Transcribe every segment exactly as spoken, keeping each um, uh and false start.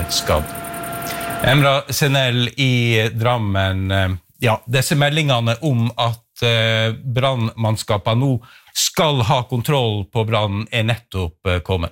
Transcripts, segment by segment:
skadd. Emra Senell i Drammen, ja, disse meldingene om at eh, brandmannskapene nå skal ha kontroll på brannen er nettopp eh, kommet.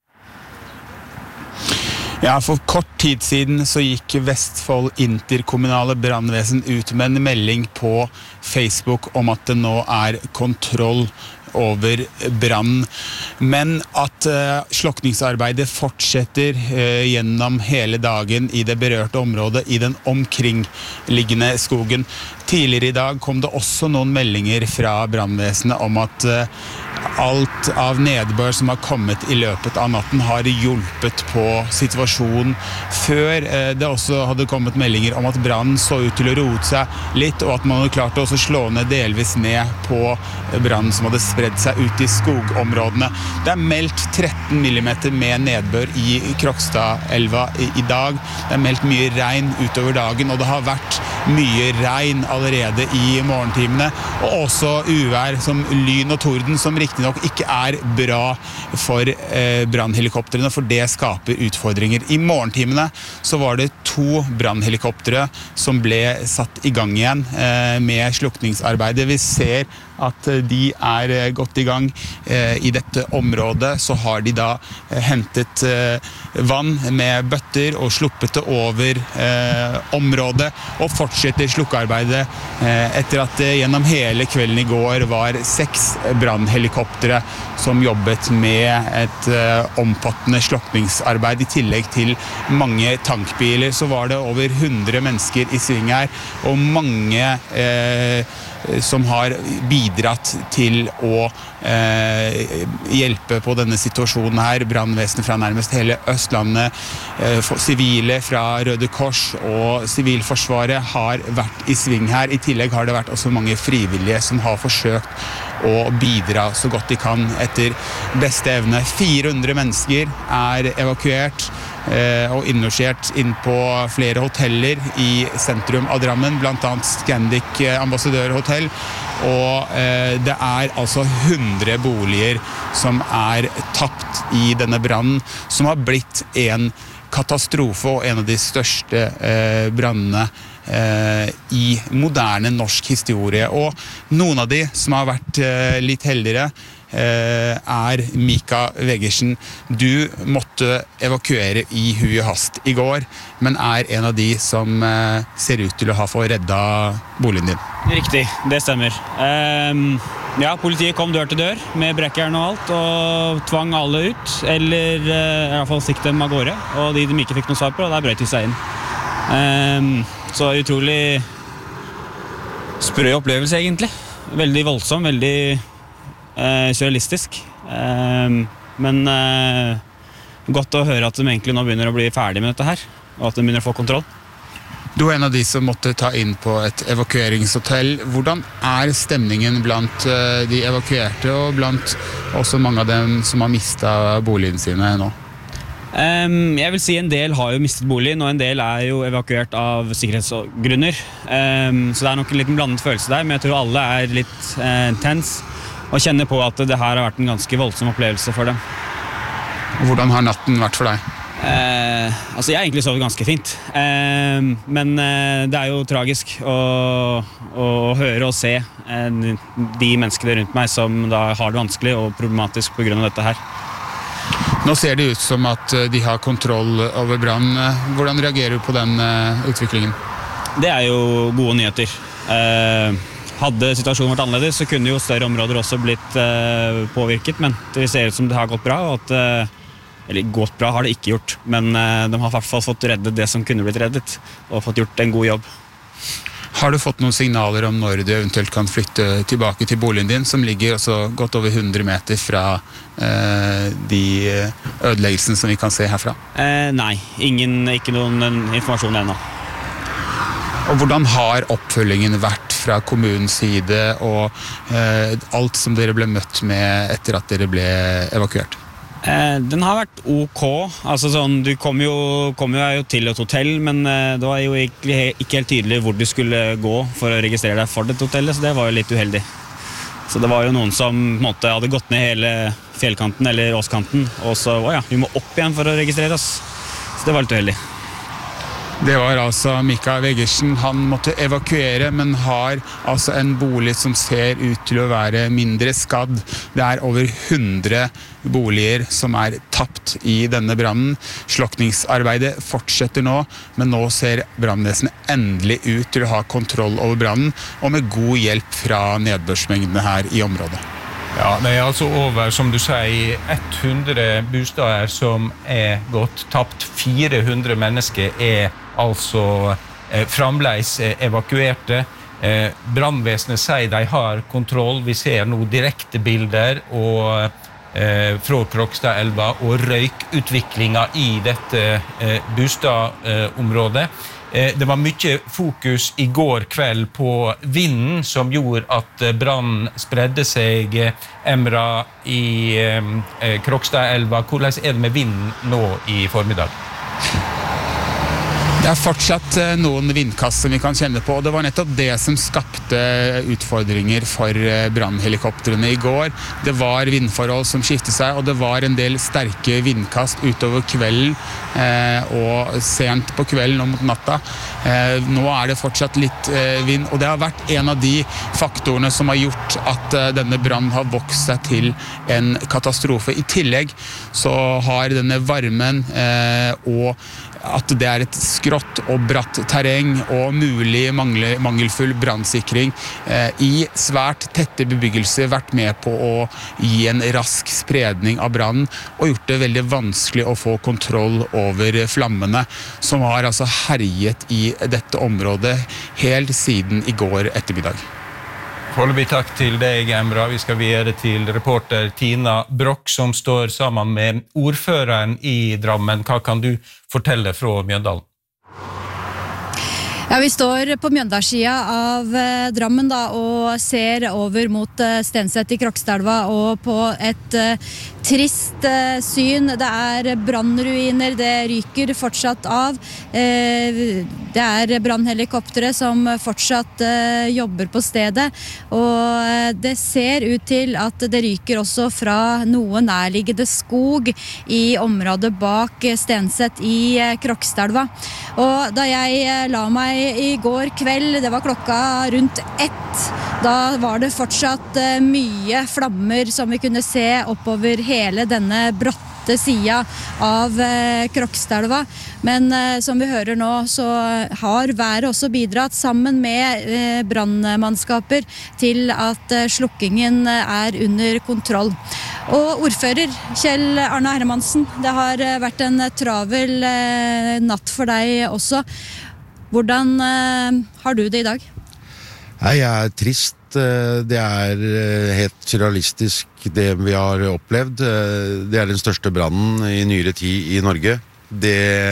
Ja, for kort tid siden så gikk Vestfold interkommunale brandvesen ut med en melding på Facebook om at det nå er kontroll over brann, men at uh, slokningsarbeidet fortsetter uh, gjennom hele dagen i det berørte området i den omkringliggende skogen. Tidligere i dag kom det også noen meldinger fra brandvesenet om at uh, alt av nedbør som har kommet i løpet av natten har hjulpet på situasjonen før uh, det også hadde kommet meldinger om at brannen så ut til å rote seg litt, og at man hadde klart å også slå ned delvis ned på brannen som hadde spredd seg ut i skogområdene. Det er meldt tretten millimeter med nedbør i Krokstadelva i, i dag. Det er meldt mye regn utover dagen, og det har vært mye regn allerede i morgentimene, og også uvær som lyn og torden, som riktig nok ikke er bra for eh, brandhelikopterene, for det skaper utfordringer. I morgentimene så var det to brandhelikoptere som ble satt i gang igjen eh, med slukningsarbeidet. Vi ser at de er godt i gang eh, i dette området. Så har de da eh, hentet eh, vann med bøtter og sluppet det over eh, området, og fortsetter slukkearbeidet eh, etter at det gjennom hele kvelden i går var seks brandhelikoptere som jobbet med et eh, omfattende slukningsarbeid. I tillegg til mange tankbiler så var det over hundre mennesker i sving her, og mange eh, som har bidratt til å eh, hjelpe på denne situasjonen her. Brandvesenet fra nærmest hele Østlandet, eh, sivile fra Røde Kors og Sivilforsvaret har vært i sving her. I tillegg har det vært også mange frivillige som har forsøkt å bidra så godt de kan etter beste evne. fire hundre mennesker er evakuert og innlosjert inn på flere hoteller i sentrum av Drammen, blant annet Scandic Ambassadørhotell, og eh, det er altså hundre boliger som er tapt i denne brannen, som har blitt en katastrofe og en av de største eh, brannene eh, i moderne norsk historie. Og noen av de som har vært eh, litt heldigere er Mika Vegersen. Du måtte evakuere i hui og hast i går, men er en av de som ser ut til å ha fått redda boligen din. Riktig, det stemmer. Um, ja, politiet kom dør til dør med brekkjern og alt, og tvang alle ut, eller uh, i hvert fall sikte dem av gårde, og de de ikke fikk noe svar på, og der brøt de seg inn. Um, så utrolig sprø opplevelse egentlig. Veldig voldsom, veldig Uh, surrealistisk, uh, men uh, godt å høre at de egentlig nå begynner å bli ferdig med dette her, og at de begynner å få kontroll. Du er en av de som måtte ta inn på et evakueringshotell. Hvordan er stemningen blant uh, de evakuerte, og blant også mange av dem som har mistet boligen sine nå? Um, jeg vil si en del har jo mistet boligen, og en del er jo evakuert av sikkerhetsgrunner. Um, så det er nok en liten blandet følelse der, men jeg tror alle er litt uh, tens, og kjenner på at det her har vært en ganske voldsom opplevelse for dem. Hvordan har natten vært for deg? Eh, altså jeg har egentlig sovet ganske fint, eh, men eh, det er jo tragisk å, å høre og se eh, de menneskene rundt meg som da har det vanskelig og problematisk på grunn av dette her. Nå ser det ut som at de har kontroll over brannen. Hvordan reagerer du på den uh, utviklingen? Det er jo gode nyheter. Eh, Hadde situasjonen vært annerledes, så kunne jo større områder også blitt eh, påvirket, men det ser ut som det har gått bra, og at, eh, eller gått bra har det ikke gjort, men eh, de har i hvert fall fått reddet det som kunne blitt reddet, og fått gjort en god jobb. Har du fått noen signaler om når du eventuelt kan flytte tilbake til boligen din, som ligger også godt over hundre meter fra eh, de ødeleggelsene som vi kan se herfra? Eh, nei, ingen, ikke noen informasjon ennå. Og hvordan har oppfølgingen vært fra kommunens side, og eh, alt som dere ble møtt med etter at dere ble evakuert? Eh, den har vært ok. Altså sånn, du kom jo, kom jo til et hotell, men eh, det var jo ikke, ikke helt tydelig hvor du skulle gå for å registrere deg for dette hotellet, så det var jo litt uheldig. Så det var jo noen som på en måte, hadde gått ned hele fjellkanten eller åskanten, og så, å ja, vi må opp igjen for å registrere oss. Så det var litt uheldig. Det var altså Mikael Veggersen. Han måtte evakuere, men har altså en bolig som ser ut til å være mindre skadd. Det er over hundre boliger som er tapt i denne brannen. Slokningsarbeidet fortsetter nå, men nå ser brannvesenet endelig ut til å ha kontroll over brannen, og med god hjelp fra nedbørsmengdene her i området. Ja, det er altså over, som du sier, hundre bostader som er gått tapt. fire hundre mennesker er altså eh, fremdeles eh, evakuerte. Eh, brannvesenet sier de har kontroll. Vi ser nå direkte bilder og, eh, fra Krokstadelva og røykutviklingen i dette eh, bostadområdet. Eh, det var mye fokus i går kveld på vinden som gjorde at brannen spredde seg. Emra i eh, Krokstadelva. Hvordan er det med vinden nå i formiddag? Det er fortsatt noen vindkast som vi kan kjenne på, og det var nettopp det som skapte utfordringer for brannhelikoptrene i går. Det var vindforhold som skiftet seg, og det var en del sterke vindkast utover kvelden eh, og sent på kvelden og mot natta. Eh, nå er det fortsatt litt eh, vind, og det har vært en av de faktorene som har gjort at eh, denne brannen har vokst seg til en katastrofe. I tillegg så har denne varmen eh, og at det er et skrått og bratt terreng og mulig mangle, mangelfull brannsikring eh, i svært tette bebyggelser vært med på å gi en rask spredning av brannen og gjort det veldig vanskelig å få kontroll over flammene som har altså herjet i dette området helt siden i går ettermiddag. Foreløpig takk til deg, Emra. Vi skal videre til reporter Tina Brock, som står sammen med ordføreren i Drammen. Hva kan du fortelle fra Mjøndalen? Ja, vi står på Mjøndalssida av eh, Drammen da, og ser over mot eh, Stenset i Krokstadelva og på et eh, trist eh, syn. Det er brannruiner, det ryker fortsatt av. Eh, det er brannhelikoptere som fortsatt eh, jobber på stedet, og eh, det ser ut til at det ryker også fra noe nærliggende skog i området bak eh, Stenset i eh, Krokstadelva. Og da jeg eh, la meg i går kveld, det var klokka rundt ett, da var det fortsatt uh, mye flammer som vi kunne se oppover hele denne bratte sida av uh, Krokstadelva. Men uh, som vi hører nå, så har været også bidratt sammen med uh, brannmannskaper til at uh, slukkingen er under kontroll. Og ordfører Kjell Arne Hermansen, det har uh, vært en travel uh, natt for deg også. Hvordan uh, har du det i dag? Nei, jeg er trist. Det er helt surrealistisk det vi har opplevd. Det er den største brannen i nyere tid i Norge. Det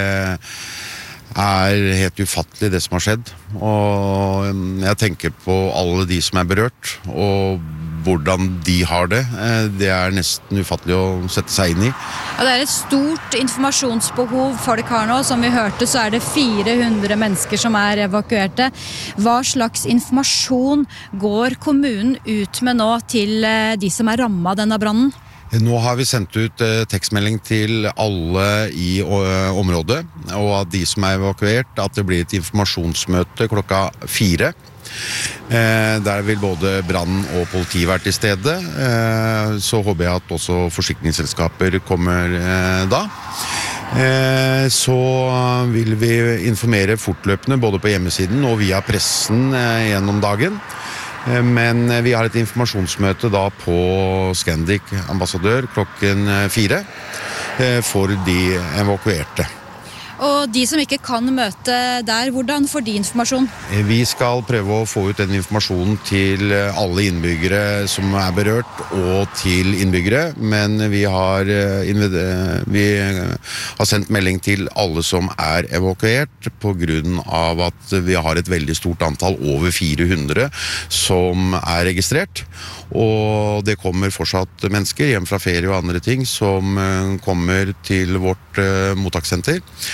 er helt ufattelig det som har skjedd. Og jeg tenker på alle de som er berørt, og hvordan de har det. Det er nesten ufattelig å sette seg inn i. Ja, det er et stort informasjonsbehov folk har nå. Som vi hørte, så er det fire hundre mennesker som er evakuerte. Hva slags informasjon går kommunen ut med nå til de som er rammet av denne brannen? Nå har vi sendt ut eh, tekstmelding til alle i eh, området, og at de som er evakuert, at det blir et informasjonsmøte klokka fire. Eh, der vil både brann og politi være til stede. Eh, så håper jeg at også forsikringsselskaper kommer eh, da. Eh, så vil vi informere fortløpende både på hjemmesiden og via pressen eh, gjennom dagen. Men vi har et informasjonsmøte da på Scandic Ambassadør klokken fire for de evakuerte. Og de som ikke kan møte der, hvordan får de informasjon? Vi skal prøve å få ut den informasjonen til alle innbyggere som er berørt, og til innbyggere, men vi har, vi har sendt melding til alle som er evakuert, på grunn av at vi har et veldig stort antall, over fire hundre, som er registrert. Og det kommer fortsatt mennesker hjem fra ferie og andre ting som kommer til vårt uh, mottakssenter.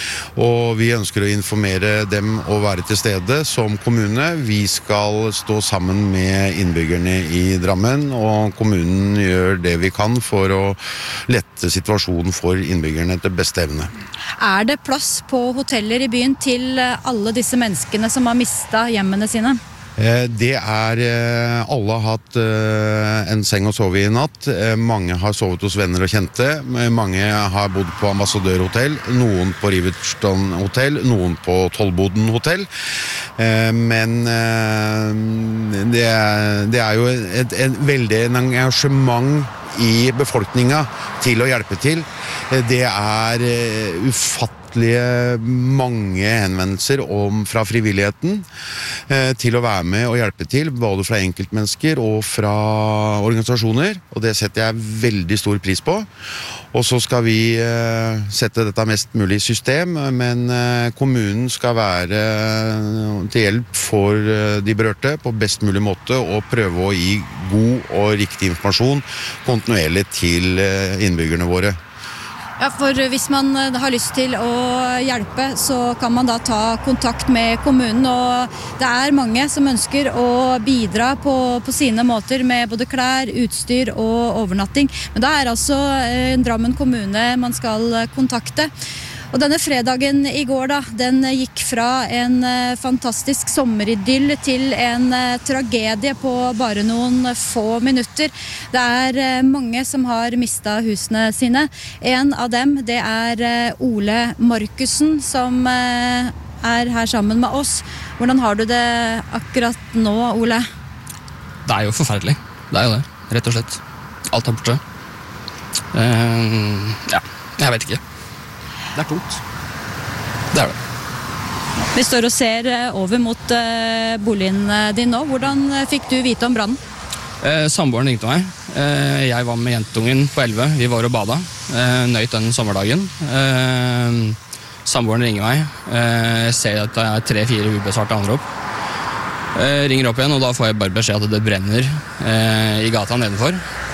og vi ønsker å informere dem og være til stede som kommune. Vi skal stå sammen med innbyggerne i Drammen, og kommunen gjør det vi kan for å lette situasjonen for innbyggerne etter beste evne. Er det plass på hoteller i byen til alle disse menneskene som har mistet hjemmene sine? Det er, alle har hatt en seng å sove i natt, mange har sovet hos venner og kjente, mange har bodd på Ambassadørhotell, noen på Riverton Hotel, noen på Tollboden Hotel, men det er, det er jo et, et veldig engasjement i befolkningen til å hjelpe til. Det er ufattelig mange henvendelser om, fra frivilligheten eh, til å være med og hjelpe til, både fra enkeltmennesker og fra organisasjoner, og det setter jeg veldig stor pris på. Og så skal vi eh, sette dette mest mulig i system, men eh, kommunen skal være til hjelp for eh, de berørte på best mulig måte og prøve å gi god og riktig informasjon kontinuerlig til eh, innbyggerne våre. Ja, for hvis man har lyst til å hjelpe, så kan man da ta kontakt med kommunen, og det er mange som ønsker å bidra på, på sine måter med både klær, utstyr og overnatting. Men da er altså Drammen kommune man skal kontakte. Og denne fredagen i går da, den gikk fra en fantastisk sommeridyll til en tragedie på bare noen få minutter. Det er mange som har mistet husene sine. En av dem, det er Ole Markussen, som er her sammen med oss. Hvordan har du det akkurat nå, Ole? Det er jo forferdelig. Det er jo det, rett og slett. Alt er borte. Uh, ja, jeg vet ikke. Det er tungt. Det er det. Vi står og ser over mot uh, boligen din nå. Hvordan fikk du vite om brannen? Eh, samboeren ringte meg. Eh, jeg var med jentungen på elleve. Vi var og bada. Eh, nøyt den sommerdagen. Eh, samboeren ringer meg. Eh, jeg ser at det er tre-fire ubesvarte anrop. Eh, ringer opp igjen, og da får jeg bare beskjed at det brenner eh, i gata nedenfor.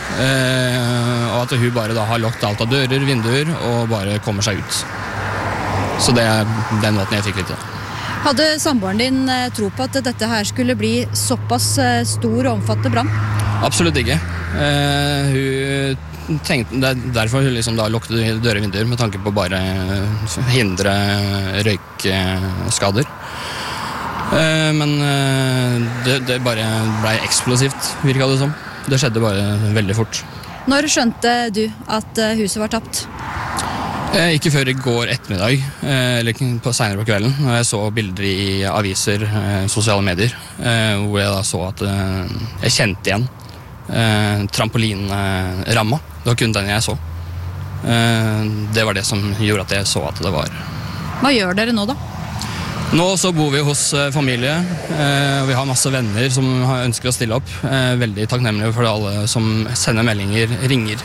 Eh, og at hun bare da har lukket alt av dører, vinduer og bare kommer seg ut. Så det er den måten jeg fikk vite. Hadde samboeren din eh, tro på at dette her skulle bli såpass eh, stor og omfattende brann? Absolutt ikke. Eh, hun tenkte, det er derfor hun liksom da lukket dører og vinduer med tanke på bare hindre røykskader. Eh, men eh, det, det bare ble eksplosivt, virket det som. Det skjedde bare veldig fort. Når skjønte du at huset var tapt? Eh, ikke før i går ettermiddag, eh, eller på senere på kvelden, når jeg så bilder i aviser, eh, sosiale medier, eh, hvor jeg da så at eh, jeg kjente igjen eh, trampolinramma. Det var kun den jeg så. Eh, det var det som gjorde at jeg så at det var. Hva gjør dere nå da? Nå så bor vi hos familie, eh, og vi har masse venner som ønsker å stille opp. Eh, veldig takknemlige for alle som sender meldinger, ringer.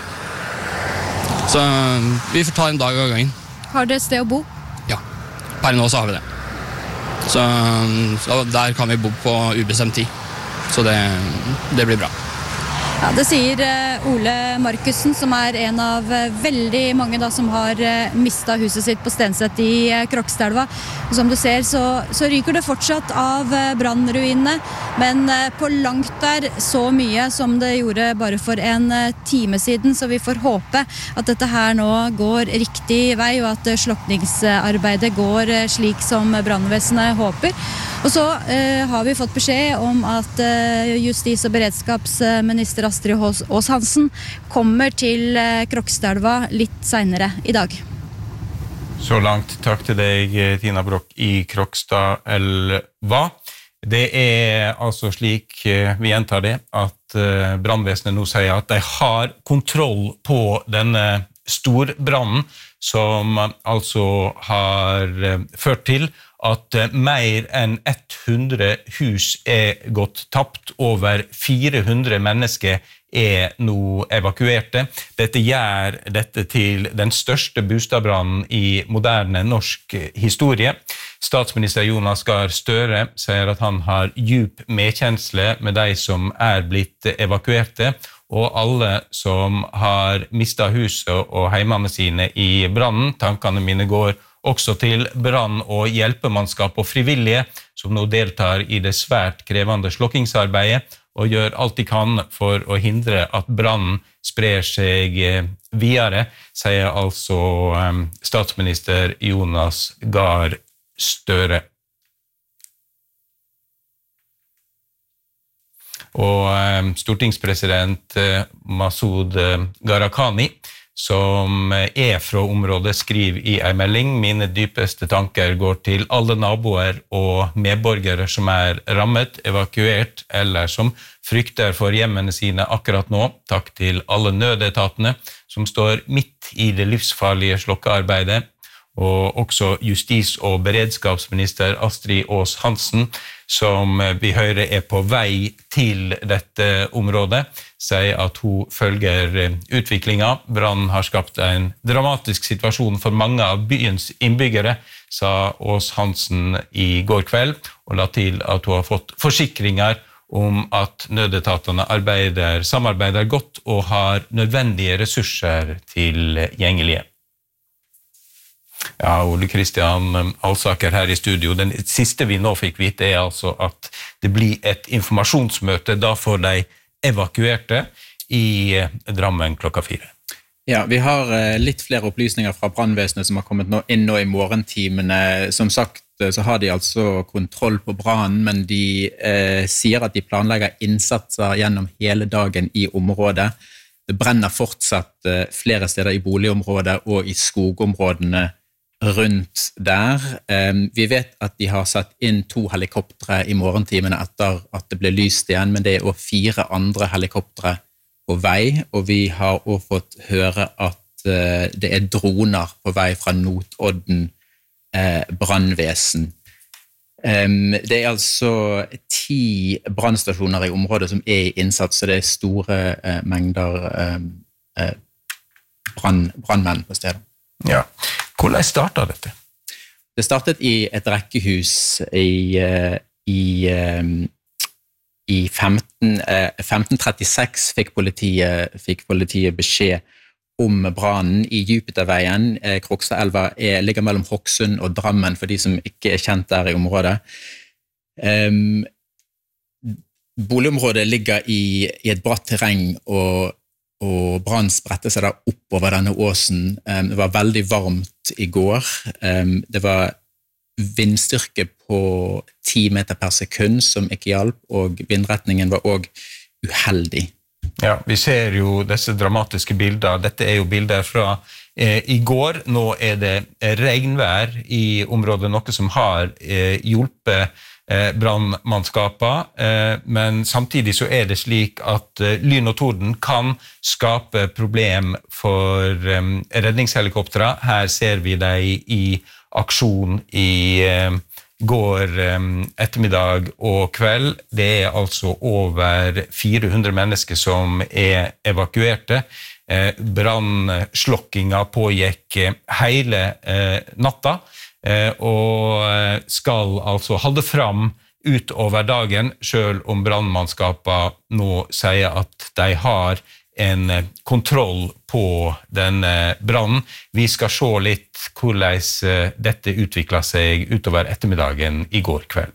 Så vi får ta en dag av gangen. Har dere et sted å bo? Ja, per nå så har vi det. Så, så der kan vi bo på ubestemt tid. Så det, det blir bra. Ja, det sier Ole Markussen, som er en av veldig mange da, som har mistet huset sitt på Stenset i Krokstadelva. Som du ser, så, så ryker det fortsatt av brannruinene, men på langt der så mye som det gjorde bare for en time siden, så vi får håpe at dette her nå går riktig vei, og at slukningsarbeidet går slik som brannvesenet håper. Og så eh, har vi fått beskjed om at eh, justis- og beredskapsminister Astrid Aas Hansen kommer til eh, Krokstadelva litt senere i dag. Så langt takk til deg, Tina Broch i Krokstadelva. Det er altså slik, vi gjentar det, at eh, brannvesenet nå sier at de har kontroll på denne storbrannen, som altså har eh, ført til at mer enn hundre hus er gått tapt, over fire hundre mennesker er nå evakuerte. Dette gjør dette til den største bostadbrannen i moderne norsk historie. Statsminister Jonas Gahr Støre sier at han har djup medkjensle med de som er blitt evakuerte, og alle som har mistet huset og heimene sine i brannen. Tankene mine går også til brann- og hjelpemannskap og frivillige, som nå deltar i det svært krevende slokkingsarbeidet, og gjør alt de kan for å hindre at brannen sprer seg videre, sier altså statsminister Jonas Gahr Støre. Og stortingspresident Masoud Gharahkhani, som er fra området, skriver i en melding: «Mine dypeste tanker går til alle naboer og medborgere som er rammet, evakuert eller som frykter for hjemmene sine akkurat nå. Takk til alle nødetatene som står midt i det livsfarlige slokkearbeidet.» Og også justis- og beredskapsminister Astrid Aas-Hansen, som vi hører er på vei til dette området, sier at hun følger utviklingen. Brannen har skapt en dramatisk situasjon for mange av byens innbyggere, sa Aas-Hansen i går kveld, og la til at hun har fått forsikringer om at nødetatene arbeider, samarbeider godt og har nødvendige ressurser tilgjengelige. Ja, Ole Kristian Alsaker her i studio. Den siste vi nå fikk vite er altså at det blir et informasjonsmøte da for de evakuerte i Drammen klokka fire. Ja, vi har litt flere opplysninger fra brannvesenet som har kommet nå inn nå i morgentimene. Som sagt så har de altså kontroll på brannen, men de eh, sier at de planlegger innsatser gjennom hele dagen i området. Det brenner fortsatt eh, flere steder i boligområdet og i skogområdene rundt der. Eh, vi vet at de har satt inn to helikoptre i morgentimene etter at det ble lyst igjen, men det er også fire andre helikoptre på vei, og vi har også fått høre at eh, det er droner på vei fra Notodden eh, brannvesen. Um, det er altså ti brannstasjoner i området som er i innsats, så det er store eh, mengder eh, brann, brannmenn på stedet. Ja. Hvordan startet dette? Det startet i et rekkehus i, i, i femten, femten trettiseks fikk politiet, fikk politiet beskjed om brannen i Jupiterveien. Krokstadelva ligger mellom Hokksund og Drammen, for de som ikke er kjent der i området. Um, boligområdet ligger i, i et bratt terreng, og og brannen spredte seg da oppover denne åsen. Det var veldig varmt i går. Det var vindstyrke på ti meter per sekund som ikke hjalp, og vindretningen var også uheldig. Ja, vi ser jo disse dramatiske bilder. Dette er jo bilder fra eh, i går. Nå er det regnvær i området, noe som har eh, hjulpet brannmannskaper, men samtidig så er det slik at lyn og torden kan skape problem for redningshelikoptere. Her ser vi dem i aksjon i går ettermiddag og kveld. Det er altså over fire hundre mennesker som er evakuerte. Brannslokkinga pågikk hele natta, og skal altså holde fram utover dagen, selv om brannmannskapene nå sier at de har en kontroll på denne brannen. Vi skal se litt hvordan dette utviklet seg utover ettermiddagen i går kveld.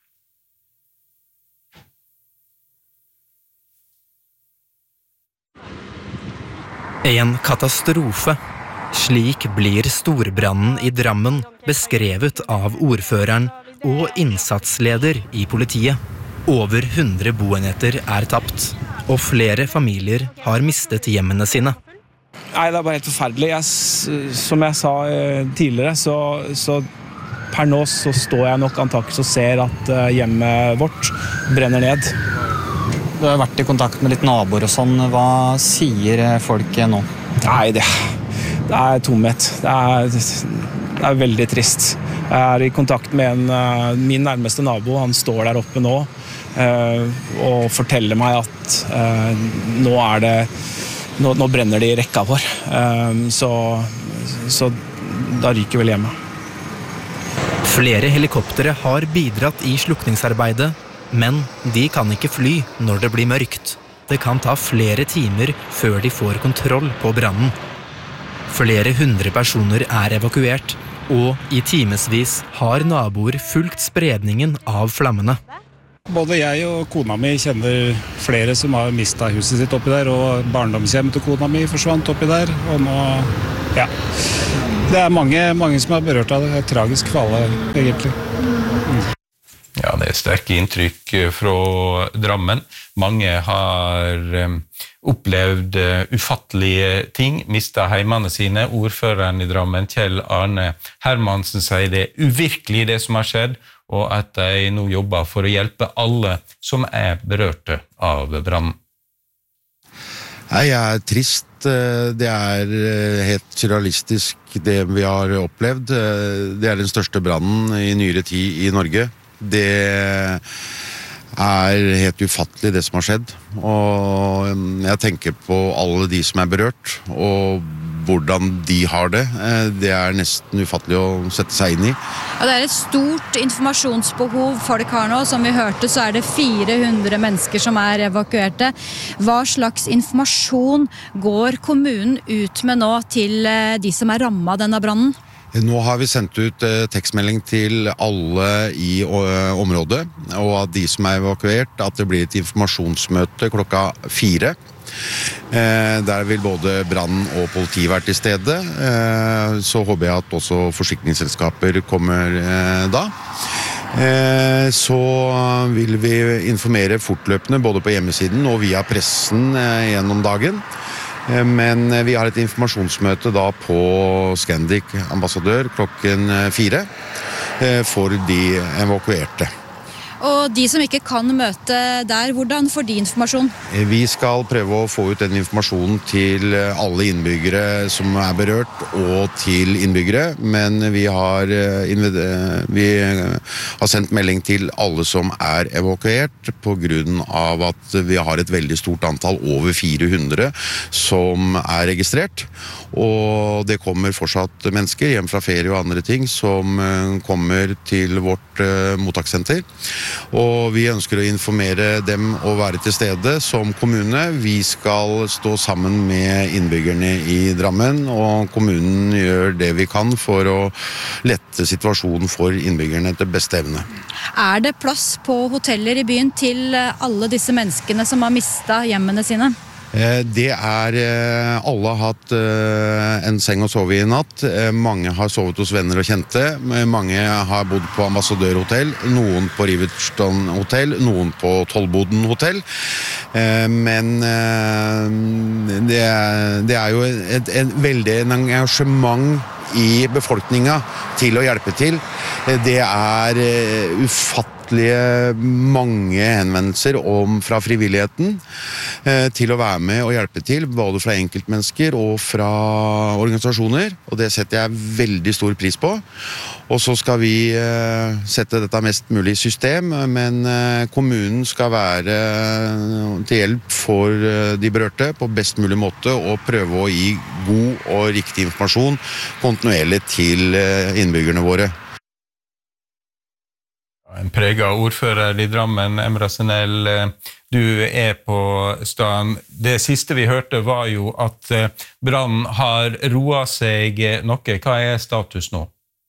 En katastrofe. Slik blir storbrannen i Drammen beskrevet av ordføreren og innsatsleder i politiet. Over hundre boenheter er tapt, og flere familier har mistet hjemmene sine. Nei, det er bare helt forferdelig. Jeg, som jeg sa tidligere, så, så per nå så står jeg nok antakelig og ser at hjemmet vårt brenner ned. Du har vært i kontakt med litt naboer og sånn. Hva sier folk nå? Nei, det, det er tomhet. Det er, det er veldig trist. Jeg er i kontakt med en, min nærmeste nabo. Han står der oppe nå og forteller meg at nå er det nå, nå brenner det i rekka vår. Så, så da ryker vel hjemme. Flere helikoptere har bidratt i slukningsarbeidet, men de kan ikke fly når det blir mørkt. Det kan ta flere timer før de får kontroll på brannen. Flere hundre personer er evakuert, og i timesvis har naboer fulgt spredningen av flammene. Både jeg og kona mi kjenner flere som har mistet huset sitt oppi der, og barndomshjemmet til kona mi forsvant oppi der, og nå, ja, det er mange, mange som er berørt av det, det er tragisk for alle, egentlig. Mm. Ja, det er sterke inntrykk fra Drammen. Mange har um, opplevd uh, ufattelige ting, mistet heimene sine. Ordføreren i Drammen, Kjell Arne Hermansen, sier det er uvirkelig det som har skjedd, og at de nå jobber for å hjelpe alle som er berørte av brannen. Nei, jeg er trist. Det er helt surrealistisk det vi har opplevd. Det er den største brannen i nyere tid i Norge. Det er helt ufattelig det som har skjedd. Og jeg tenker på alle de som er berørt, og hvordan de har det. Det er nesten ufattelig å sette seg inn i. Ja, det er et stort informasjonsbehov folk har nå. Som vi hørte, så er det fire hundre mennesker som er evakuerte. Hva slags informasjon går kommunen ut med nå til de som er rammet av denne brannen? Nå har vi sendt ut eh, tekstmelding til alle i eh, området, og at de som er evakuert, at det blir et informasjonsmøte klokka fire. Eh, der vil både brann og politi være til stede. Eh, så håper jeg at også forsikringsselskaper kommer eh, da. Eh, så vil vi informere fortløpende både på hjemmesiden og via pressen eh, gjennom dagen. Men vi har et informasjonsmøte da på Scandic Ambassadør klokken fire for de evakuerte. Og de som ikke kan møte der, hvordan får de informasjon? Vi skal prøve å få ut den informasjonen til alle innbyggere som er berørt, og til innbyggere, men vi har, vi har sendt melding til alle som er evakuert, på grunn av at vi har et veldig stort antall, over fire hundre, som er registrert. Og det kommer fortsatt mennesker hjem fra ferie og andre ting som kommer til vårt mottakssenter. Og vi ønsker å informere dem og være til stede som kommune. Vi skal stå sammen med innbyggerne i Drammen, og kommunen gjør det vi kan for å lette situasjonen for innbyggerne til beste evne. Er det plass på hoteller i byen til alle disse menneskene som har mistet hjemmene sine? Det er, alle har hatt en seng å sove i natt, mange har sovet hos venner og kjente, mange har bodd på Ambassadørhotell, noen på Riverton Hotel, noen på Tollboden Hotel, men det er, det er jo et, et veldig engasjement i befolkningen til å hjelpe til. Det er ufattelig mange henvendelser om fra frivilligheten eh, til å være med og hjelpe til, både fra enkeltmennesker og fra organisasjoner, og det setter jeg veldig stor pris på. Og så skal vi eh, sette dette mest mulig i system, men eh, kommunen skal være til hjelp for eh, de berørte på best mulig måte, og prøve å gi god og riktig informasjon kontinuerlig til eh, innbyggerne våre. En preget ordfører i Drammen, Emra Senel, du er på stedet. Det siste vi hørte var jo at brannen har roet seg noe. Hva er status nå?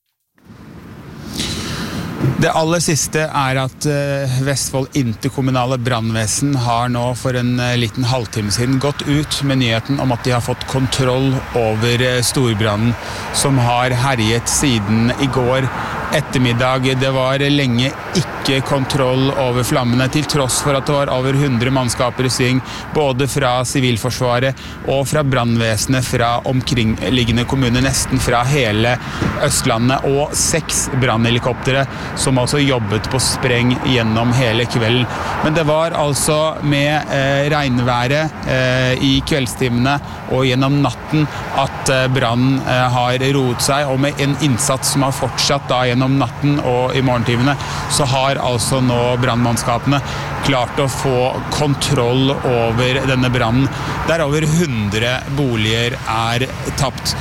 Det aller siste er at Vestfold interkommunale brannvesen har nå for en liten halvtime siden gått ut med nyheten om at de har fått kontroll over storbrannen som har herjet siden i går ettermiddag. Det var lenge ikke kontroll over flammene, til tross for at det var over hundre mannskaper i sving, både fra Sivilforsvaret og fra brannvesenet fra omkringliggende kommuner, nesten fra hele Østlandet, og seks brannhelikoptere som altså jobbet på spreng gjennom hele kvelden. Men det var altså med eh, regnværet eh, i kveldstimene og gjennom natten at eh, brannen eh, har roet seg, og med en innsats som har fortsatt da gjennom natten og i morgentimene, så har altså nå brannmannskapene klart å få kontroll over denne brannen, der over hundre boliger er tapt.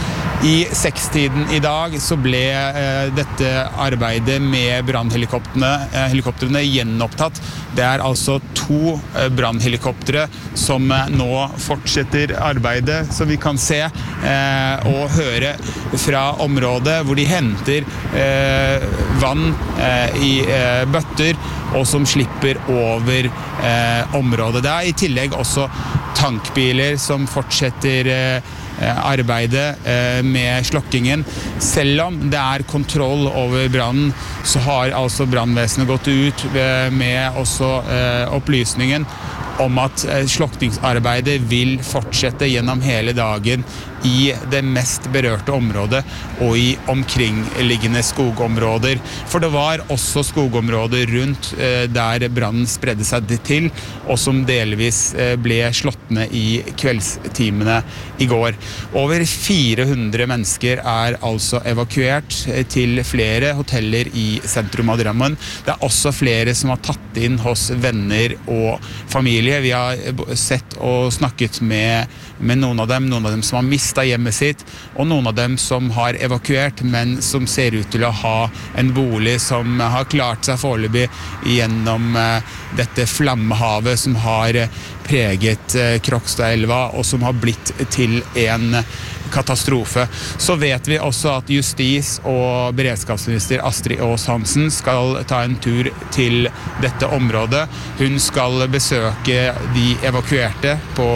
I sekstiden I dag så ble eh, dette arbeidet med brannhelikoptrene eh, helikoptrene gjenopptatt. Det er altså to eh, brannhelikoptre som eh, nå fortsetter arbeidet, som vi kan se eh, og høre fra området, hvor de henter eh, vann eh, i eh, bøtter, og som slipper over eh, området. Det er I tillegg også tankbiler som fortsetter eh, arbeidet med slokkingen. Selv om det er kontroll over brannen, så har altså brannvesenet gått ut med også opplysningen om at slokkingsarbeidet vil fortsette gjennom hele dagen I det mest berørte området og I omkringliggende skogområder. For det var også skogområder rundt der brannen spredde seg til, og som delvis ble slått ned I kveldstimene I går. Over fire hundre mennesker er altså evakuert til flere hoteller I sentrum av Drammen. Det er også flere som har tatt inn hos venner og familie. Vi har sett og snakket med, med noen av dem, noen av dem som har mistet hjemmet sitt, og noen av dem som har evakuert, men som ser ut til å ha en bolig som har klart seg foreløpig gjennom dette flammehavet som har preget Krokstadelva, og som har blitt til en katastrofe. Så vet vi også at justis- og beredskapsminister Astrid Aas Hansen skal ta en tur til dette området. Hun skal besøke de evakuerte på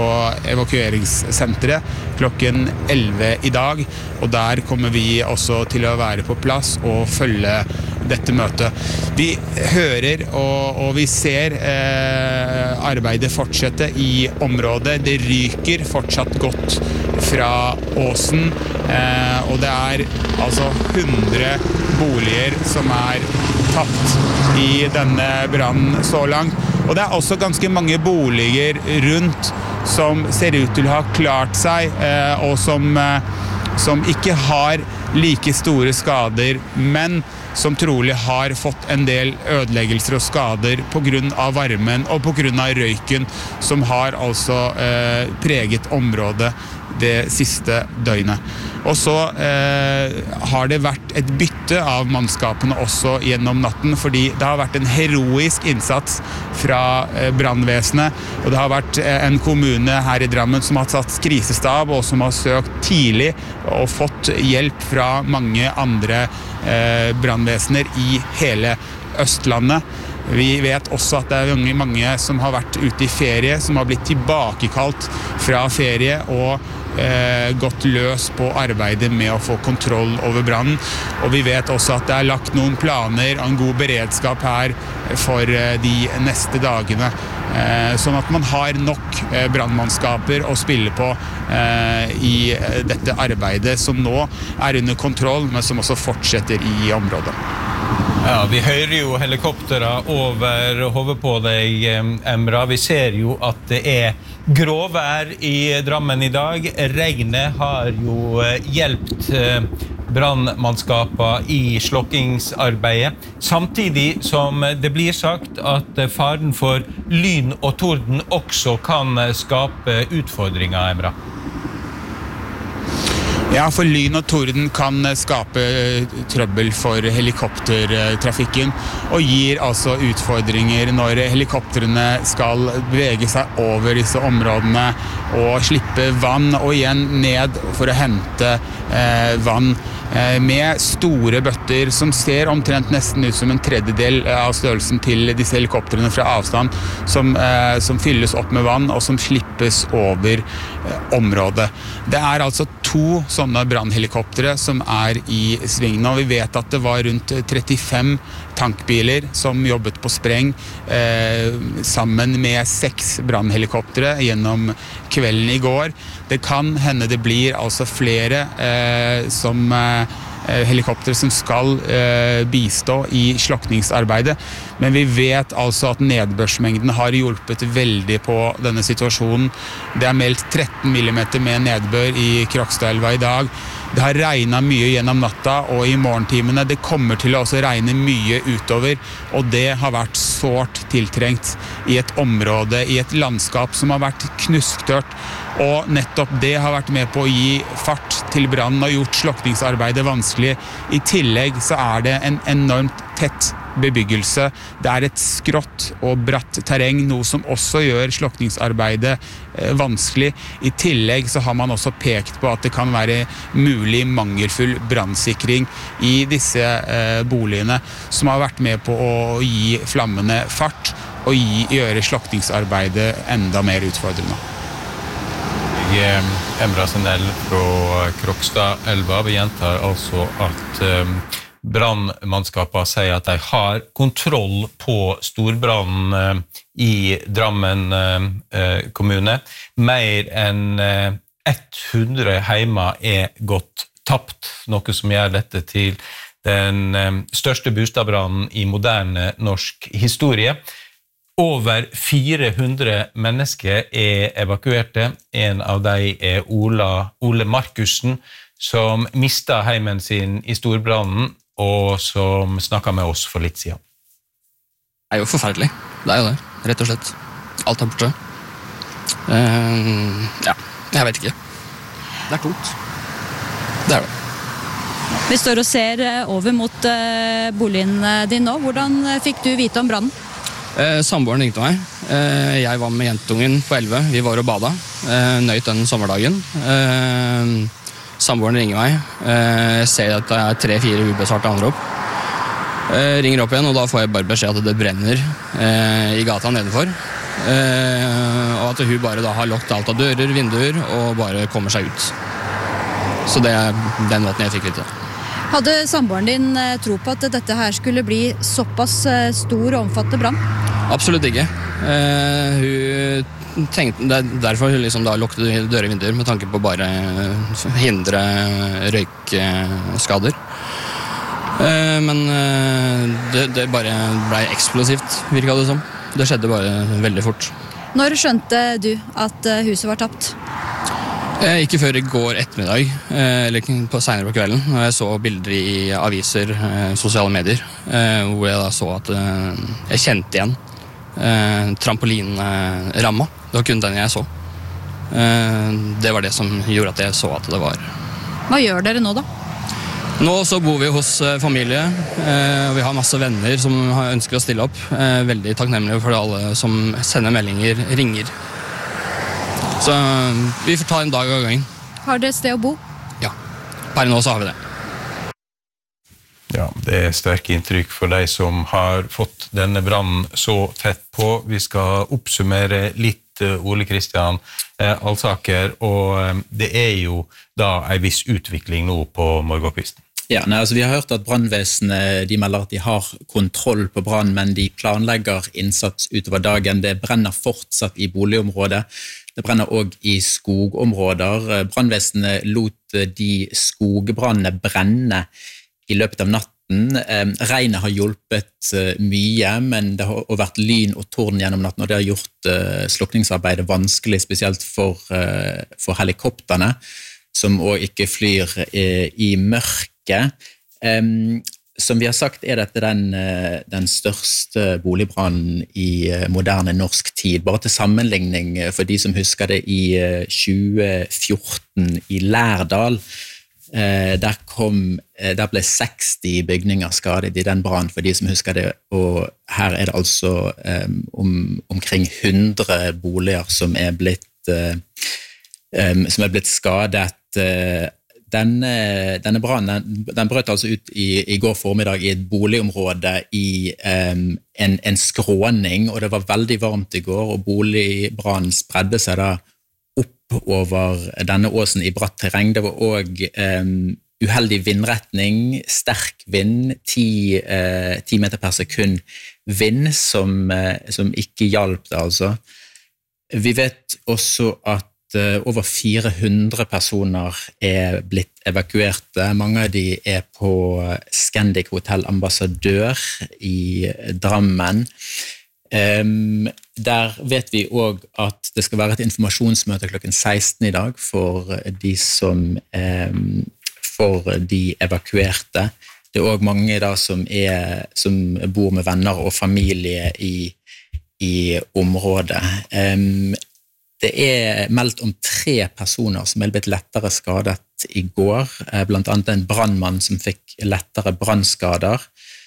evakueringssenteret klokken elleve I dag, og der kommer vi også til å være på plass og følge dette møtet. Vi hører og, og vi ser eh, arbeidet fortsette I området. Det ryker fortsatt godt fra åsen, eh, og det er altså hundre boliger som er tatt I denne brannen så langt. Og det er også ganske mange boliger rundt som ser ut til å ha klart seg, eh, og som, eh, som ikke har like store skader, men som trolig har fått en del ødeleggelser og skader på grunn av varmen og på grunn av røyken som har altså eh, preget området det siste døgnet. Og så eh, har det vært et bytte av mannskapene også gjennom natten, fordi det har vært en heroisk innsats fra eh, brandvesenet, og det har vært eh, en kommune her I Drammen som har satt krisestab, og som har søkt tidlig og fått hjelp fra mange andre eh, brandvesener I hele Østlandet. Vi vet også at det er mange, mange som har vært ute I ferie, som har blitt tilbakekalt fra ferie og eh, gått løs på arbeidet med å få kontroll over brannen. Og vi vet også at det er lagt noen planer og en god beredskap her for eh, de neste dagene. Eh, sånn at man har nok eh, brandmannskaper å spille på eh, I dette arbeidet som nå er under kontroll, men som også fortsetter I området. Ja, vi hører jo helikoptere over hodet på deg, Emra. Vi ser jo at det er gråvær I Drammen I dag. Regnet har jo hjulpet brandmannskaper I slokkingsarbeidet. Samtidig som det blir sagt at faren for lyn og torden også kan skape utfordringer, Emra. Ja, for lyn og torden kan skape trøbbel for helikoptertrafikken, og gir altså utfordringer når helikopterene skal bevege seg over disse områdene og slippe vann, og igjen ned for å hente eh, vann eh, med store bøtter som ser omtrent nesten ut som en tredjedel av størrelsen til disse helikopterene fra avstand, som, eh, som fylles opp med vann og som slippes over eh, området. Det er altså to sånne brandhelikoptere som er I sving nå. Vi vet at det var rundt trettifem tankbiler som jobbet på spreng eh, sammen med seks brandhelikoptere gjennom kvelden I går. Det kan hende det blir altså flere eh, som eh, helikopter som skal eh, bistå I slokkingsarbeidet, men vi vet altså at nedbørsmengden har hjulpet veldig på denne situasjonen. Det er meldt tretten millimeter med nedbør I Krokstadelva I dag. Det har regnet mye gjennom natta og i morgentimene. Det kommer til å også regne mye utover, og det har vært sårt tiltrengt i et område, i et landskap som har vært knusktørt. Og nettopp det har vært med på å gi fart til brannen og gjort slukningsarbeidet vanskelig. I tillegg så er det en enormt tett bebyggelse. Det er et skrått og bratt terreng, noe som også gjør slukningsarbeidet eh, vanskelig. I tillegg så har man også pekt på at det kan være mulig mangelfull brannsikring i disse eh, boligene, som har vært med på å gi flammene fart og gi, gjøre slukningsarbeidet enda mer utfordrende. Emra Senell fra Krokstadelva gjentar altså at um, brannmannskapene sier at de har kontroll på storbrannen uh, i Drammen uh, kommune. Mer enn uh, hundre heimer er gått tapt, noe som gjør dette til den um, største bostadbrannen i moderne norsk historie. Over fire hundre mennesker er evakuerte. En av dem er Ola, Ole Markussen, som mistet heimen sin i storbrannen, og som snakket med oss for litt siden. Det er jo forferdelig. Det er jo det, rett og slett. Alt er borte. Uh, ja, jeg vet ikke. Det er tomt. Det er det. Vi står og ser over mot uh, boligen din nå. Hvordan fikk du vite om brannen? Eh, samboeren ringte meg. Eh, jeg var med jentungen på elleve. Vi var og bada. Eh, nøyt den sommerdagen. Eh, samboeren ringer meg. Eh, jeg ser at det er tre-fire ubesvarte anrop. Eh, ringer opp igjen, og da får jeg bare beskjed at det brenner eh, i gata nedenfor. Eh, og at hun bare da har lukket alt av dører, vinduer, og bare kommer seg ut. Så det er den måten jeg fikk vite. Hadde samboeren din tro på at dette her skulle bli såpass stor og omfattende brann? Absolutt ikke. Eh, hun tenkte, det er derfor hun liksom da lukket dører og vinduer, med tanke på bare hindre røykskader. Eh, men det, det bare ble eksplosivt, virket det som. Det skjedde bare veldig fort. Når skjønte du at huset var tapt? Eh, ikke før i går ettermiddag, eh, eller på senere på kvelden, når jeg så bilder i aviser, eh, sosiale medier, eh, hvor jeg da så at eh, jeg kjente igjen eh, trampolinramma. Det var kun den jeg så. Eh, det var det som gjorde at jeg så at det var. Hva gjør dere nå da? Nå så bor vi hos eh, familie, eh, og vi har masse venner som ønsker å stille opp. Eh, veldig takknemlige for alle som sender meldinger, ringer. Så vi får ta en dag av gangen. Har dere sted å bo? Ja, per nå så har vi det. Ja, det er sterke inntrykk for de som har fått denne brannen så tett på. Vi skal oppsummere litt, Ole Kristian Alsaker, og det er jo da en viss utvikling nå på morgenkvisten. Ja, nei, altså Vi har hørt at brannvesenet de melder at de har kontroll på brann, men de planlegger innsats utover dagen. Det brenner fortsatt i boligområdet. Det brenner også i skogområder. Brannvesenet lot de skogbrannene brenne i løpet av natten. Regnet har hjulpet mye, men det har vært lyn og torden gjennom natten, og det har gjort slukningsarbeidet vanskelig, spesielt for, for helikopterne, som også ikke flyr i mørket. Um, som vi har sagt er dette den, den største boligbrannen i moderne norsk tid. Bare til sammenligning for de som husker det i tjue fjorten i Lærdal. Uh, der, kom, uh, der ble seksti bygninger skadet i den brannen for de som husker det, og her er det altså um, om, omkring hundre boliger som er blitt, uh, um, som er blitt skadet. Uh, Denne, denne brannen den, den brøt altså ut i, i går formiddag i et boligområde i um, en, en skråning, og det var veldig varmt i går, og boligbrannen spredde seg da opp over denne åsen i bratt terreng. Det var også um, uheldig vindretning, sterk vind, ti, uh, ti meter per sekund vind, som, uh, som ikke hjalp det altså. Vi vet også at over fire hundre personer er blitt evakuerte. Mange av de er på Scandic Hotel Ambassadør i Drammen. Um, der vet vi også at det skal være et informasjonsmøte klokken seksten i dag for de som um, for de evakuerte. Det er også mange da som, er, som bor med venner og familie i, i området. Um, det er meldt om tre personer som er blitt lettere skadet i går, blant annet en brandmann som fikk lettere brandskader.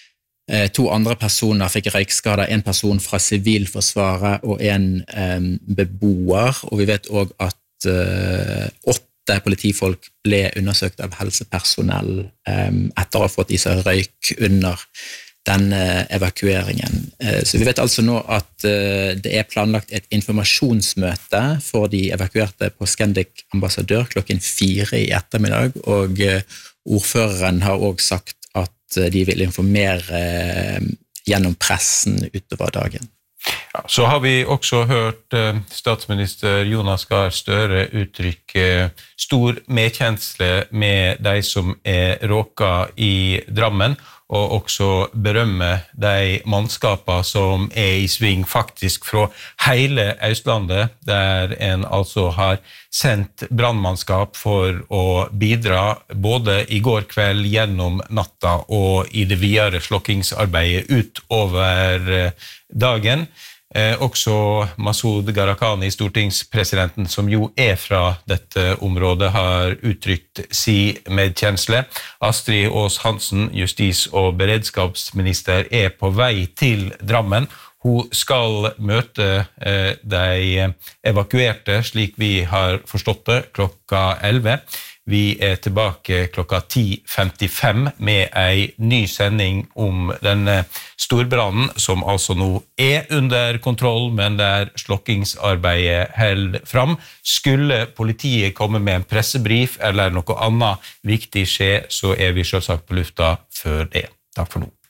To andre personer fikk røykskader, en person fra Sivilforsvaret og en um, beboer, og vi vet også at uh, åtte politifolk ble undersøkt av helsepersonell um, etter å ha fått i seg røyk under denne evakueringen. Så vi vet altså nå at det er planlagt et informasjonsmøte for de evakuerte på Scandic Ambassadør klokken fire i ettermiddag, og ordføreren har også sagt at de vil informere gjennom pressen utover dagen. Ja, så har vi også hørt eh, statsminister Jonas Gahr Støre uttrykke stor medkjensle med de som er råka i Drammen, og også berømme de mannskaper som er i sving faktisk fra hele Østlandet, der en altså har sendt brandmannskap for å bidra både i går kveld gjennom natta og i det videre slokkingsarbeidet utover dagen. Eh, også Masoud Gharahkhani, stortingspresidenten, som jo er fra dette området, har uttrykt si medkjensle. Astrid Aas-Hansen, justis- og beredskapsminister, er på vei til Drammen. Hun skal møte eh, de evakuerte, slik vi har forstått det, klokka elleve. Vi er tilbake klokka ti femtifem med en ny sending om denne storbrannen, som altså nå er under kontroll, men der slokkingsarbeidet holder fram. Skulle politiet komme med en pressebrief eller noe annet viktig skje, så er vi selvsagt på lufta før det. Takk for nå.